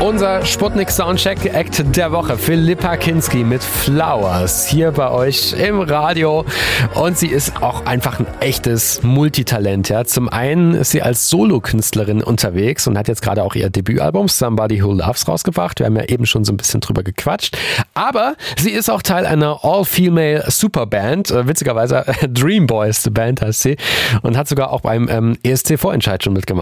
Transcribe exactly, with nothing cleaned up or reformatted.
Unser Sputnik Soundcheck Act der Woche. Philippa Kinski mit Flowers hier bei euch im Radio. Und sie ist auch einfach ein echtes Multitalent. Ja. Zum einen ist sie als Solokünstlerin unterwegs und hat jetzt gerade auch ihr Debütalbum Somebody Who Loves rausgebracht. Wir haben ja eben schon so ein bisschen drüber gequatscht. Aber sie ist auch Teil einer All-Female Superband. Witzigerweise Dream Boys, die Band heißt sie. Und hat sogar auch beim ähm, E S C Vorentscheid schon mitgemacht.